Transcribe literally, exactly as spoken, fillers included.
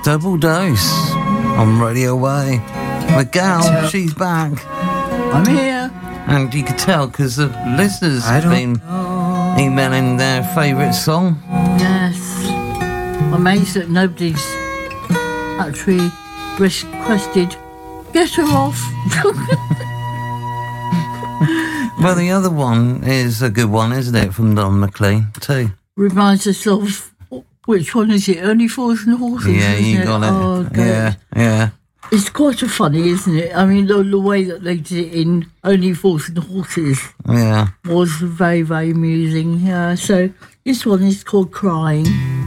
Double Dose on Radio Way. With Gal, she's back. I'm here. And you could tell because the listeners have been know. emailing their favourite song. Yes. I'm amazed that nobody's actually requested Get Her Off. Well, the other one is a good one, isn't it, from Don McLean, too? Reminds us of, which one is it? Only Fools and Horses, Yeah, isn't you it? got it. Oh, yeah, yeah. It's quite a funny, isn't it? I mean, the, the way that they did it in Only Fools and Horses yeah. was very, very amusing. Yeah, so this one is called Crying.